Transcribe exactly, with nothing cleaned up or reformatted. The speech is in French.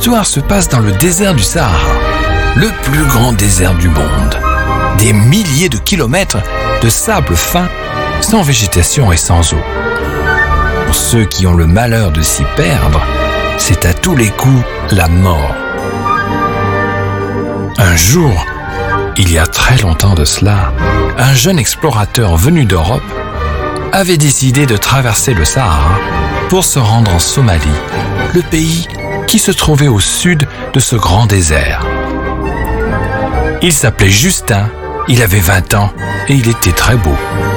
histoire se passe dans le désert du Sahara, le plus grand désert du monde. Des milliers de kilomètres de sable fin, sans végétation et sans eau. Pour ceux qui ont le malheur de s'y perdre, c'est à tous les coups la mort. Un jour, il y a très longtemps de cela, un jeune explorateur venu d'Europe avait décidé de traverser le Sahara pour se rendre en Somalie, le pays qui se trouvait au sud de ce grand désert. Il s'appelait Justin, il avait vingt ans et il était très beau.